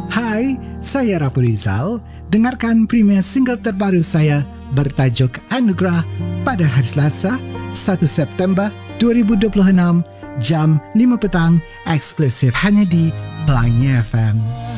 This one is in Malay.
Hai, saya Rafu Rizal. Dengarkan premier single terbaru saya bertajuk Anugerah pada hari Selasa, 1 September 2026, jam 5 petang, eksklusif hanya di Pelangi FM.